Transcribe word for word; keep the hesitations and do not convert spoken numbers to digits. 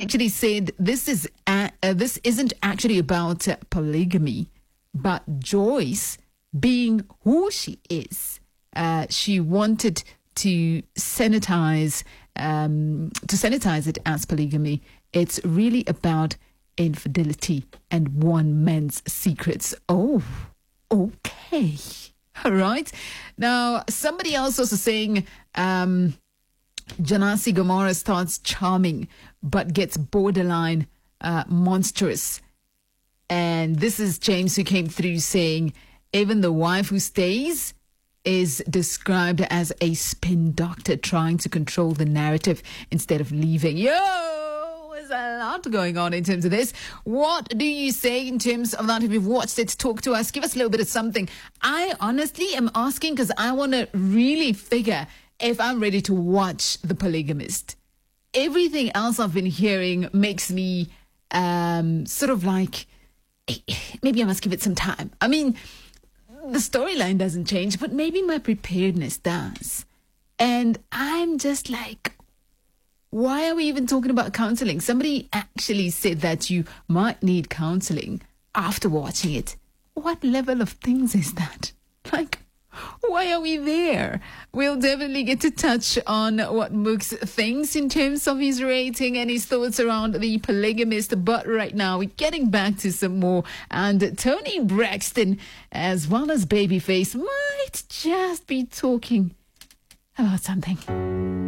actually said this is uh, uh, this isn't actually about uh, polygamy, but Joyce, being who she is, uh, she wanted to sanitize um, to sanitize it as polygamy. It's really about infidelity and one man's secrets. Oh, okay. All right. Now, somebody else also saying um, Janasi Gomorrah starts charming but gets borderline uh, monstrous. And this is James who came through saying even the wife who stays is described as a spin doctor trying to control the narrative instead of leaving. Yo, there's a lot going on in terms of this. What do you say in terms of that? If you've watched it, talk to us. Give us a little bit of something. I honestly am asking because I want to really figure if I'm ready to watch The Polygamist. Everything else I've been hearing makes me um, sort of like, maybe I must give it some time. I mean, the storyline doesn't change, but maybe my preparedness does. And I'm just like, why are we even talking about counseling? Somebody actually said that you might need counseling after watching it. What level of things is that? Like, why are we there? We'll definitely get to touch on what Mooks thinks in terms of his rating and his thoughts around The Polygamist. But right now, we're getting back to some more. And Toni Braxton, as well as Babyface, might just be talking about something.